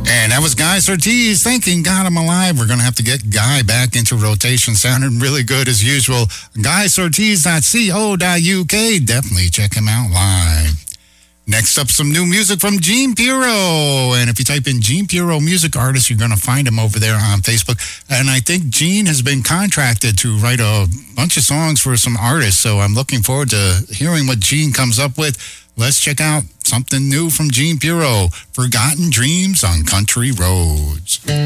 And that was Guy Surtees. Thanking God I'm alive. We're going to have to get Guy back into rotation. Sounding really good as usual. GuySurtees.co.uk. Definitely check him out live. Next up, some new music from Gene Piro. And if you type in Gene Piro music artist, you're going to find him over there on Facebook. And I think Gene has been contracted to write a bunch of songs for some artists. So I'm looking forward to hearing what Gene comes up with. Let's check out something new from Gene Piro, Forgotten Dreams on Country Roads.